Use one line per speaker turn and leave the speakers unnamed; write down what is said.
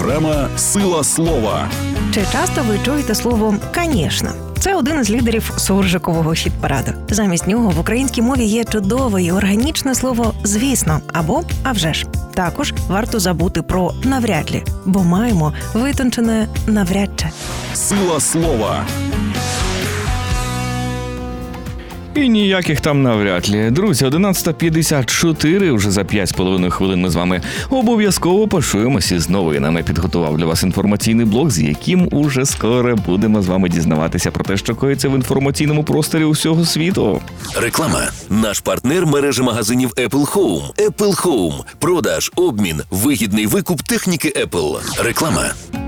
Програма «Сила слова».
Чи часто ви чуєте слово «конечно»? Це один із лідерів суржикового хіт-параду. Замість нього в українській мові є чудове і органічне слово «звісно» або «а вже ж». Також варто забути про «навряд лі», бо маємо витончене «навряд чи».
«Сила слова».
І ніяких там навряд лі. Друзі, 11:54, вже за 5,5 хвилин ми з вами обов'язково почуємося з новинами. Підготував для вас інформаційний блог, з яким уже скоро будемо з вами дізнаватися про те, що коїться в інформаційному просторі усього світу.
Реклама. Наш партнер – мережі магазинів Apple Home. Apple Home. Продаж, обмін, вигідний викуп техніки Apple. Реклама.